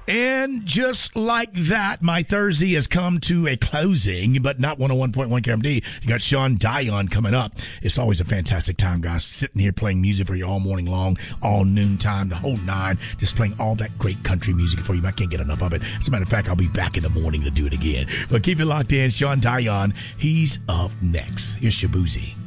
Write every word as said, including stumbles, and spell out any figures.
And just like that, my Thursday has come to a closing, but not one oh one point one K M D. You got Sean Dion coming up. It's always a fantastic time, guys, sitting here playing music for you all morning long, all noon time, the whole nine, just playing all that great country music for you. I can't get enough of it. As a matter of fact, I'll be back in the morning to do it again. But keep it locked in. Sean Dion, he's up next. Here's Shabuzi.